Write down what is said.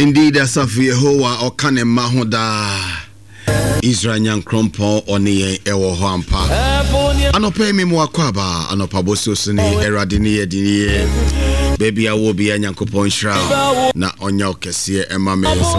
Indeed, as of Yehovah or Kanema Hoda Israel Nyankrompo Oni Ewo Hampa. Anope me Mwakwaba, Anopaboso Suni, Eradini Edini. Baby, I will be a Nyankopon Shroud. Na Onyo Kessie Emma.